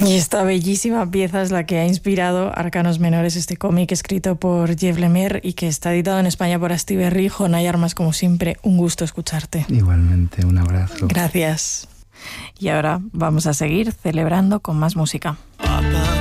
Y esta bellísima pieza es la que ha inspirado Arcanos Menores, este cómic escrito por Jeff Lemire y que está editado en España por Astiberri. Jonay Armas, como siempre, un gusto escucharte. Igualmente, un abrazo. Gracias. Y ahora vamos a seguir celebrando con más música. Papa.